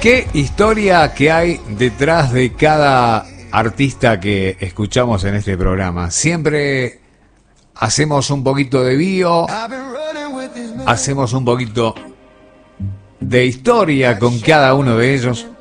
¿Qué historia que hay detrás de cada artista que escuchamos en este programa? Siempre hacemos un poquito de bio, hacemos un poquito de historia con cada uno de ellos.